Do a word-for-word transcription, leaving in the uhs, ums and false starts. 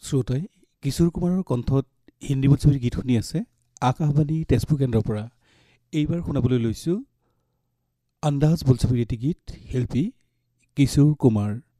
শ্ৰোতাই কিশোৰ কুমাৰৰ কণ্ঠত হিন্দী বোলছবিৰ গীত শুনি আছে আকাশবাণী তেজপুৰ কেন্দ্ৰৰ পৰা। এইবাৰ শুনাবলৈ লৈছোঁ আন্দাজ বোলছবিৰ এটি গীত, শিল্পী কিশোৰ কুমাৰ।